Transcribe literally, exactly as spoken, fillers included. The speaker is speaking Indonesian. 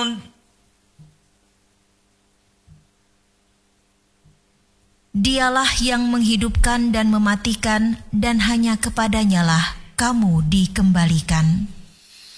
Dialah yang menghidupkan dan mematikan, dan hanya kepadanya lah kamu dikembalikan.